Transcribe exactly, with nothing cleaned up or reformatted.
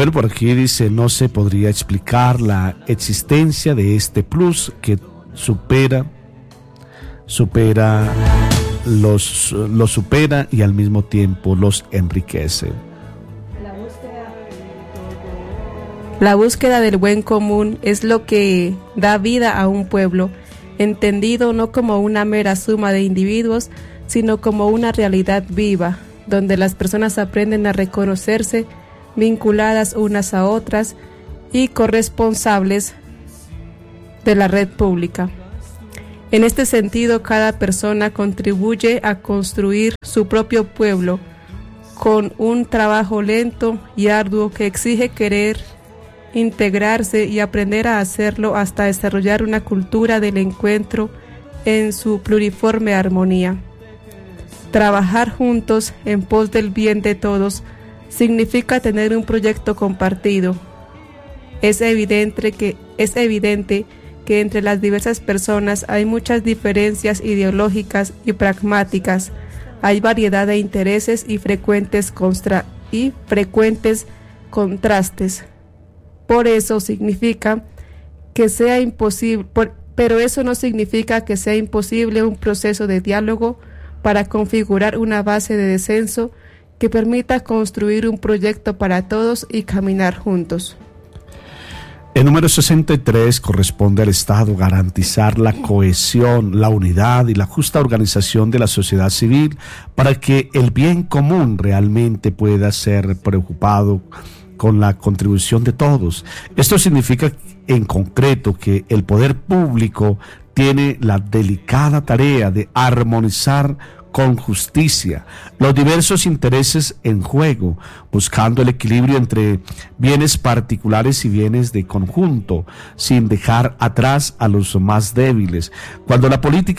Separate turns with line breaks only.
Bueno, por aquí dice, no se podría explicar la existencia de este plus que supera, supera, los, los supera y al mismo tiempo los enriquece.
La búsqueda del buen común es lo que da vida a un pueblo, entendido no como una mera suma de individuos, sino como una realidad viva, donde las personas aprenden a reconocerse vinculadas unas a otras y corresponsables de la red pública. En este sentido, cada persona contribuye a construir su propio pueblo con un trabajo lento y arduo que exige querer integrarse y aprender a hacerlo hasta desarrollar una cultura del encuentro en su pluriforme armonía. Trabajar juntos en pos del bien de todos significa tener un proyecto compartido. Es evidente que, es evidente que entre las diversas personas hay muchas diferencias ideológicas y pragmáticas, hay variedad de intereses y frecuentes, constra, y frecuentes contrastes. Por eso significa que sea imposible, por, pero eso no significa que sea imposible un proceso de diálogo para configurar una base de descenso que permita construir un proyecto para todos y caminar juntos.
El número sesenta y tres corresponde al Estado garantizar la cohesión, la unidad y la justa organización de la sociedad civil para que el bien común realmente pueda ser preocupado con la contribución de todos. Esto significa en concreto que el poder público tiene la delicada tarea de armonizar con justicia los diversos intereses en juego, buscando el equilibrio entre bienes particulares y bienes de conjunto, sin dejar atrás a los más débiles. Cuando la política